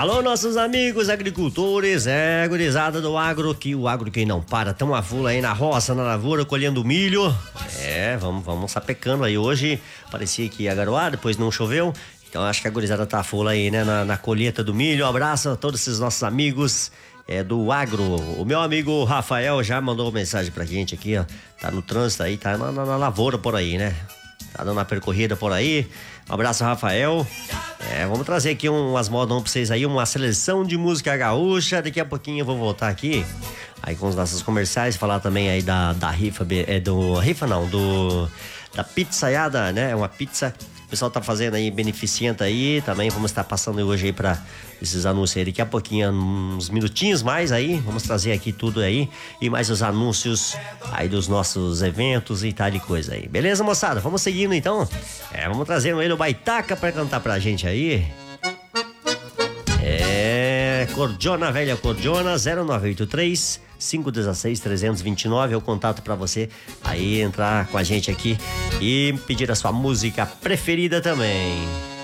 Alô, nossos amigos agricultores, gurizada do agro, que o agro que não para, tão a full aí na roça, na lavoura, colhendo milho. Vamos sapecando aí. Hoje parecia que ia garoar, depois não choveu, então acho que a gurizada tá full aí, né, na colheita do milho. Um abraço a todos esses nossos amigos do agro. O meu amigo Rafael já mandou mensagem pra gente aqui, ó, tá no trânsito aí, tá na lavoura por aí, né? Tá dando uma percorrida por aí. Um abraço, Rafael. Vamos trazer aqui umas modão pra vocês aí, uma seleção de música gaúcha. Daqui a pouquinho eu vou voltar aqui aí com os nossos comerciais, falar também aí da rifa, da pizzaiada, né? Uma pizza o pessoal tá fazendo aí, beneficente aí, também vamos estar passando hoje aí pra esses anúncios aí, daqui a pouquinho, uns minutinhos mais aí, vamos trazer aqui tudo aí, e mais os anúncios aí dos nossos eventos e tal de coisa aí, beleza, moçada? Vamos seguindo então, vamos trazendo ele, o Baitaca, pra cantar pra gente aí. Cordiona, velha Cordiona, 0983 516 329 é o contato pra você aí entrar com a gente aqui e pedir a sua música preferida também.